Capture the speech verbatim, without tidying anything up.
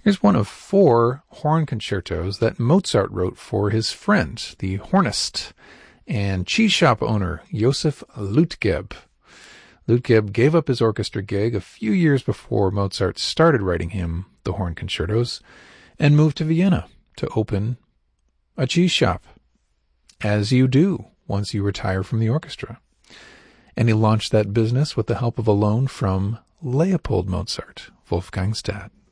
Here's one of four horn concertos that Mozart wrote for his friend, the hornist and cheese shop owner, Josef Lütgeb. Lütgeb gave up his orchestra gig a few years before Mozart started writing him the horn concertos and moved to Vienna to open a cheese shop, as you do once you retire from the orchestra. And he launched that business with the help of a loan from Leopold Mozart, Wolfgang's dad.